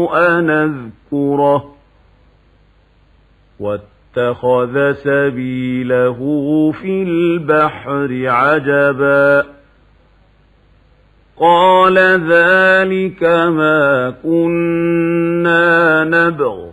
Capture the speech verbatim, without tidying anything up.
أن أذكره واتخذ سبيله في البحر عجبا قال ذلك ما كنا نبغ